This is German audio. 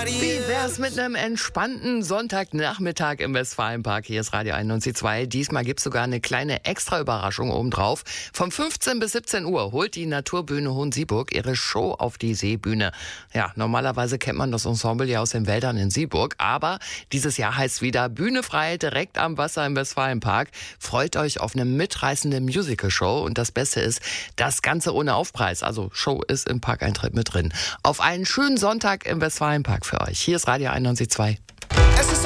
Wie wär's mit einem entspannten Sonntagnachmittag im Westfalenpark? Hier ist Radio 91.2. Diesmal gibt's sogar eine kleine Extra-Überraschung obendrauf. Von 15 bis 17 Uhr holt die Naturbühne Hohensieburg ihre Show auf die Seebühne. Ja, normalerweise kennt man das Ensemble ja aus den Wäldern in Sieburg, aber dieses Jahr heißt wieder Bühne frei, direkt am Wasser im Westfalenpark. Freut euch auf eine mitreißende Musical-Show und das Beste ist, das Ganze ohne Aufpreis. Also Show ist im Parkeintritt mit drin. Auf einen schönen Sonntag im Westfalenpark für euch. Hier ist Radio 91.2. Es ist